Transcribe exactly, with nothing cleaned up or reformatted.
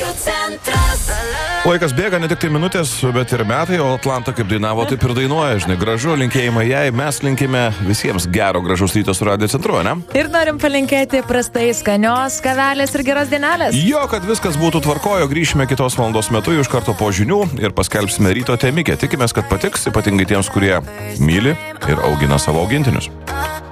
Laikas bėga, ne tik tai minutės, bet ir metai, o Atlanta kaip dainavo, taip ir dainuoja, žinai, gražu, linkėjimai jai, mes linkime visiems gero, gražaus ryto su Radio Centru, ne? Ir norim palinkėti prastai skanios kavelės ir geros dienelės. Jo, kad viskas būtų tvarkojo, grįšime kitos valandos metu iš karto po žinių ir paskelbsime ryto temikę. Tikimės, kad patiks, ypatingai tiems, kurie myli ir augina savo augintinius.